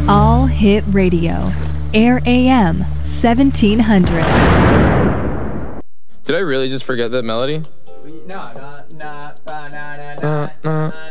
All Hit Radio. Air AM 1700. Did I really just forget that melody? No.